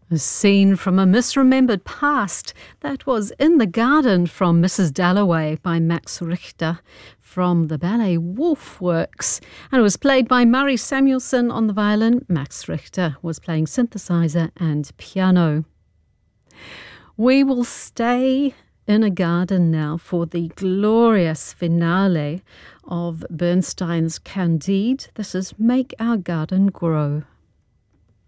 A scene from a misremembered past that was In the Garden from Mrs. Dalloway by Max Richter from the ballet Wolf Works, and it was played by Murray Samuelson on the violin. Max Richter was playing synthesizer and piano. We will stay in a garden now for the glorious finale of Bernstein's Candide. This is Make Our Garden Grow.